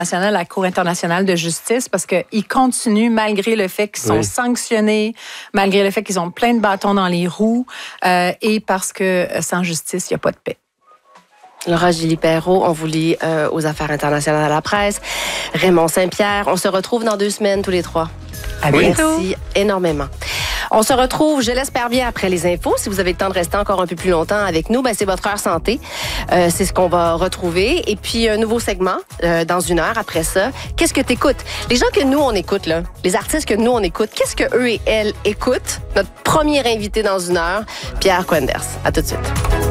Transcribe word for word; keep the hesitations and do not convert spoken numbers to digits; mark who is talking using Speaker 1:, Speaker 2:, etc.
Speaker 1: à la Cour internationale de justice parce qu'ils continuent, malgré le fait qu'ils sont oui. sanctionnés, malgré le fait qu'ils ont plein de bâtons dans les roues euh, et parce que sans justice, il n'y a pas de paix.
Speaker 2: Laura Gilles-Perrault, on vous lit euh, aux Affaires internationales à la presse. Raymond Saint-Pierre, on se retrouve dans deux semaines tous les trois.
Speaker 1: À bientôt.
Speaker 2: Merci énormément. On se retrouve, je l'espère bien, après les infos. Si vous avez le temps de rester encore un peu plus longtemps avec nous, ben c'est votre heure santé. Euh, c'est ce qu'on va retrouver. Et puis, un nouveau segment euh, dans une heure après ça. Qu'est-ce que t'écoutes? Les gens que nous, on écoute, là, les artistes que nous, on écoute, qu'est-ce que eux et elles écoutent? Notre premier invité dans une heure, Pierre Quenders. À tout de suite.